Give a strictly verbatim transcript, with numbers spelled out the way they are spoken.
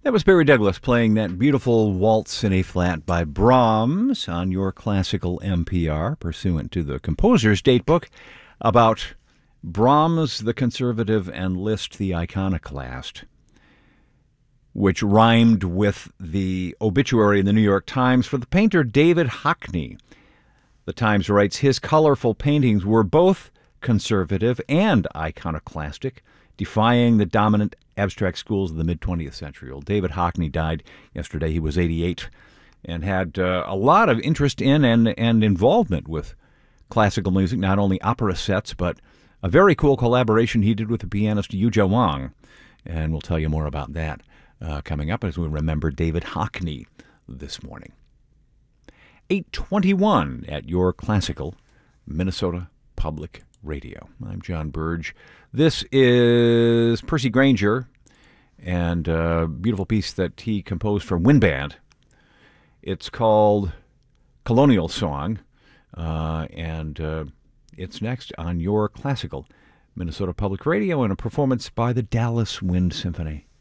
That was Barry Douglas playing that beautiful waltz in A flat by Brahms on your classical N P R, pursuant to the composer's datebook, about Brahms the conservative and Liszt the iconoclast, which rhymed with the obituary in the New York Times for the painter David Hockney. The Times writes, his colorful paintings were both conservative and iconoclastic, defying the dominant abstract schools of the mid-twentieth century. Old David Hockney died yesterday. He was eighty-eight and had uh, a lot of interest in and, and involvement with classical music, not only opera sets, but a very cool collaboration he did with the pianist Yuja Wang. And we'll tell you more about that uh, coming up as we remember David Hockney this morning. eight twenty-one at your classical Minnesota Public Radio. I'm John Burge. This is Percy Granger and a beautiful piece that he composed for Wind Band. It's called Colonial Song, uh, and uh, it's next on your classical Minnesota Public Radio in a performance by the Dallas Wind Symphony.